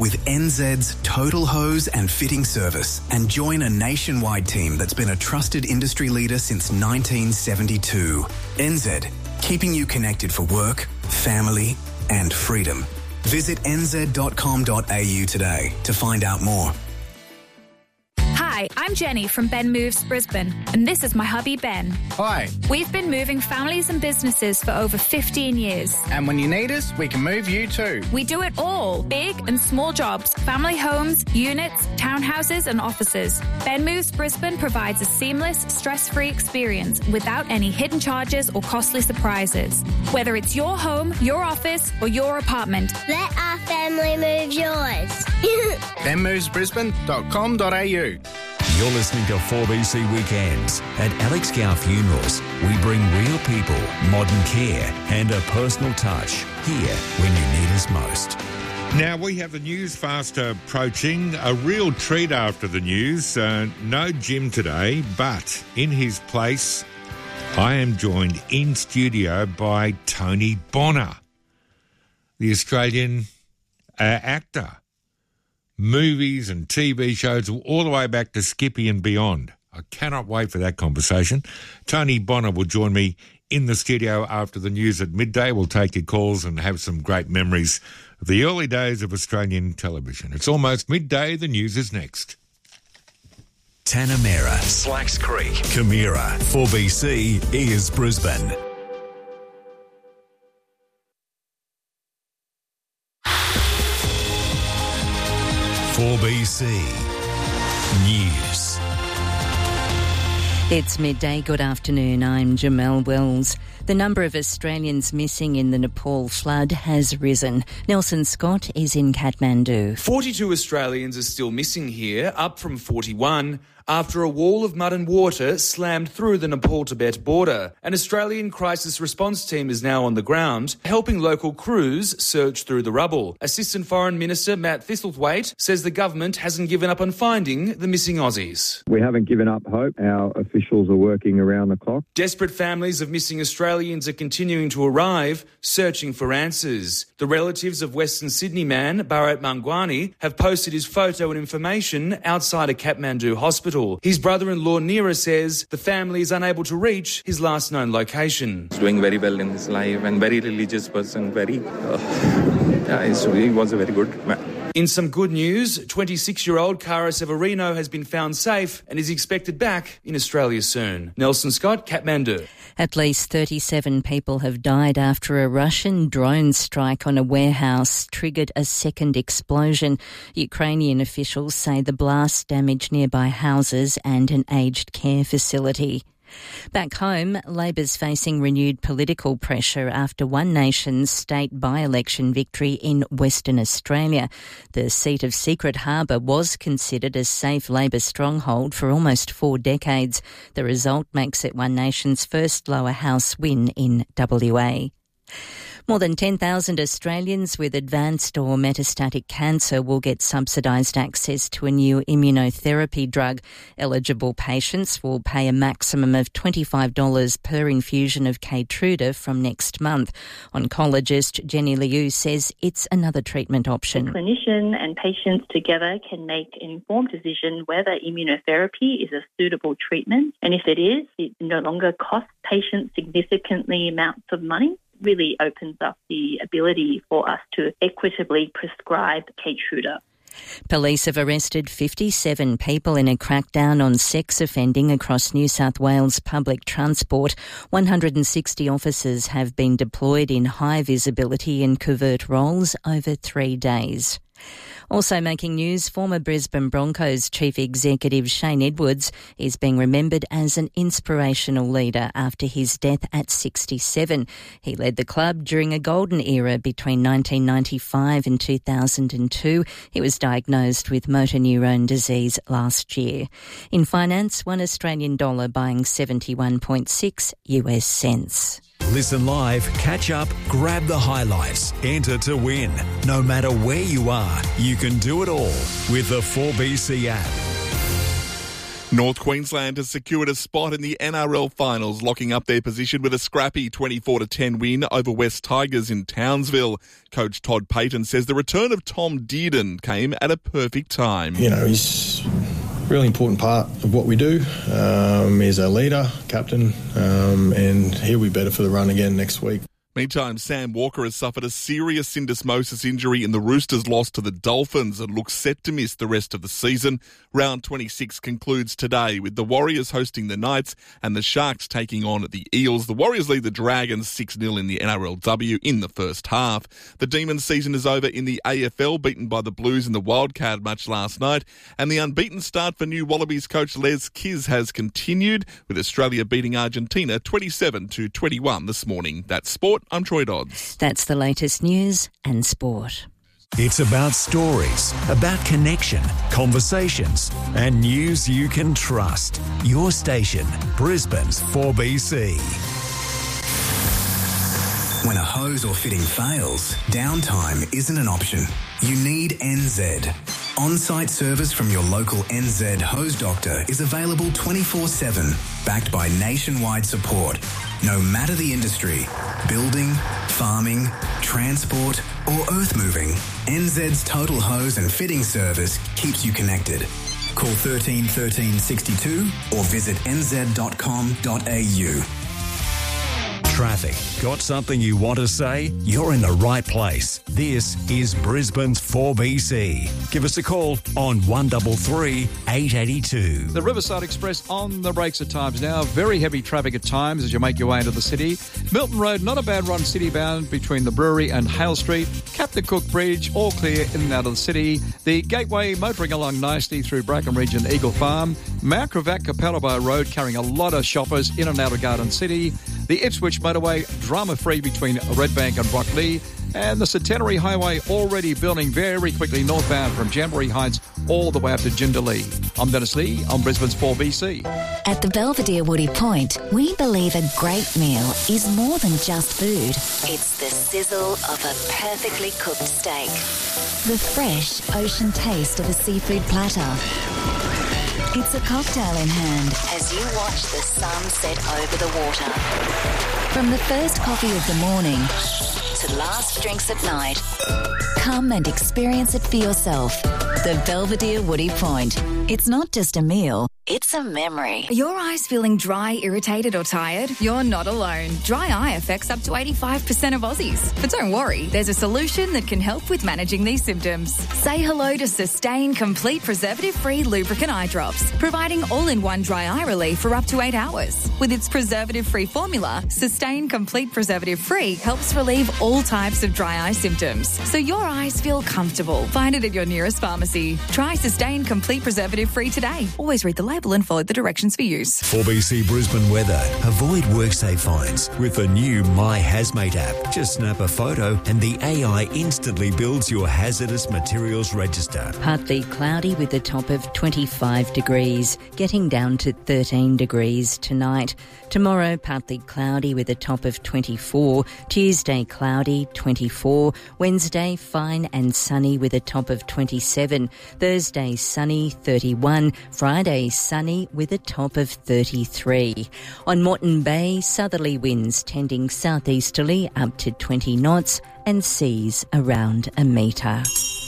with NZ's total hose and fitting service and join a nationwide team that's been a trusted industry leader since 1972. NZ, keeping you connected for work, family and freedom. Visit nz.com.au today to find out more. Hi, I'm Jenny from Ben Moves Brisbane, and this is my hubby Ben. Hi. We've been moving families and businesses for over 15 years. And when you need us, we can move you too. We do it all, big and small jobs, family homes, units, townhouses and offices. Ben Moves Brisbane provides a seamless, stress-free experience without any hidden charges or costly surprises. Whether it's your home, your office or your apartment. Let our family move yours. benmovesbrisbane.com.au. You're listening to 4BC Weekends. At Alex Gow Funerals, we bring real people, modern care and a personal touch here when you need us most. Now, we have the news fast approaching. A real treat after the news. No Jim today, but in his place, I am joined in studio by Tony Bonner, the Australian actor. Movies and TV shows all the way back to Skippy and beyond. I cannot wait for that conversation. Tony Bonner will join me in the studio after the news at midday. We'll take your calls and have some great memories of the early days of Australian television. It's almost midday. The news is next. Tanamera, Slacks Creek, Camira, 4BC is Brisbane. For BC News. It's midday. Good afternoon. I'm Jamelle Wells. The number of Australians missing in the Nepal flood has risen. Nelson Scott is in Kathmandu. 42 Australians are still missing here, up from 41, after a wall of mud and water slammed through the Nepal-Tibet border. An Australian crisis response team is now on the ground, helping local crews search through the rubble. Assistant Foreign Minister Matt Thistlethwaite says the government hasn't given up on finding the missing Aussies. We haven't given up hope. Our officials are working around the clock. Desperate families of missing Australians are continuing to arrive, searching for answers. The relatives of Western Sydney man Bharat Mangwani have posted his photo and information outside a Kathmandu hospital. His brother-in-law Neera says the family is unable to reach his last known location. He's doing very well in his life and very religious person, he was a very good man. In some good news, 26-year-old Cara Severino has been found safe and is expected back in Australia soon. Nelson Scott, Kathmandu. At least 37 people have died after a Russian drone strike on a warehouse triggered a second explosion. Ukrainian officials say the blast damaged nearby houses and an aged care facility. Back home, Labor's facing renewed political pressure after One Nation's state by-election victory in Western Australia. The seat of Secret Harbour was considered a safe Labor stronghold for almost 4 decades. The result makes it One Nation's first lower house win in WA. More than 10,000 Australians with advanced or metastatic cancer will get subsidised access to a new immunotherapy drug. Eligible patients will pay a maximum of $25 per infusion of Keytruda from next month. Oncologist Jenny Liu says it's another treatment option. The clinician and patients together can make an informed decision whether immunotherapy is a suitable treatment, and if it is, it no longer costs patients significantly amounts of money. Really opens up the ability for us to equitably prescribe Keytruda. Police have arrested 57 people in a crackdown on sex offending across New South Wales public transport. 160 officers have been deployed in high visibility and covert roles over 3 days. Also making news, former Brisbane Broncos chief executive Shane Edwards is being remembered as an inspirational leader after his death at 67. He led the club during a golden era between 1995 and 2002. He was diagnosed with motor neurone disease last year. In finance, $1 Australian buying 71.6 US cents. Listen live, catch up, grab the highlights, enter to win. No matter where you are, you can do it all with the 4BC app. North Queensland has secured a spot in the NRL finals, locking up their position with a scrappy 24-10 win over West Tigers in Townsville. Coach Todd Payton says the return of Tom Dearden came at a perfect time. You know, he's a really important part of what we do. He's our leader, captain, and he'll be better for the run again next week. Meantime, Sam Walker has suffered a serious syndesmosis injury in the Roosters' loss to the Dolphins and looks set to miss the rest of the season. Round 26 concludes today with the Warriors hosting the Knights and the Sharks taking on the Eels. The Warriors lead the Dragons 6-0 in the NRLW in the first half. The Demons' season is over in the AFL, beaten by the Blues in the wildcard match last night. And the unbeaten start for new Wallabies coach Les Kiss has continued, with Australia beating Argentina 27-21 this morning. That's sport. I'm Troy Dodds. That's the latest news and sport. It's about stories, about connection, conversations, and news you can trust. Your station, Brisbane's 4BC. When a hose or fitting fails, downtime isn't an option. You need NZ. On-site service from your local NZ hose doctor is available 24/7, backed by nationwide support. No matter the industry, building, farming, transport or earth moving, NZ's total hose and fitting service keeps you connected. Call 13 13 62 or visit nz.com.au. Traffic. Got something you want to say? You're in the right place. This is Brisbane's 4BC. Give us a call on 133 882. The Riverside Express on the brakes at times now. Very heavy traffic at times as you make your way into the city. Milton Road, not a bad run city-bound between the Brewery and Hale Street. Captain Cook Bridge, all clear in and out of the city. The Gateway motoring along nicely through Brackenridge and Eagle Farm. Mount Gravatt, Capalaba Road carrying a lot of shoppers in and out of Garden City. The Ipswich motorway drama-free between Redbank and Brockley. And the Centenary Highway already building very quickly northbound from Jamboree Heights all the way up to Jindalee. I'm Dennis Lee on Brisbane's 4BC. At the Belvedere Woody Point, we believe a great meal is more than just food. It's the sizzle of a perfectly cooked steak. The fresh ocean taste of a seafood platter. It's a cocktail in hand as you watch the sun set over the water. From the first coffee of the morning to last drinks at night, come and experience it for yourself. The Belvedere Woody Point. It's not just a meal, it's a memory. Are your eyes feeling dry, irritated or tired? You're not alone. Dry eye affects up to 85% of Aussies. But don't worry, there's a solution that can help with managing these symptoms. Say hello to Sustain Complete Preservative-Free Lubricant Eye Drops, providing all-in-one dry eye relief for up to 8 hours. With its preservative-free formula, Sustain Complete Preservative-Free helps relieve all types of dry eye symptoms, so your eyes feel comfortable. Find it at your nearest pharmacy. Try Sustain Complete Preservative-Free today. Always read the label and follow the directions for use. 4BC Brisbane weather. Avoid WorkSafe fines with the new My Hazmate app. Just snap a photo and the AI instantly builds your hazardous materials register. Partly cloudy with a top of 25 degrees, getting down to 13 degrees tonight. Tomorrow, partly cloudy with a top of 24. Tuesday, cloudy, 24. Wednesday, fine and sunny with a top of 27. Thursday, sunny, 31. Friday, sunny with a top of 33. On Moreton Bay, southerly winds tending southeasterly up to 20 knots and seas around a metre.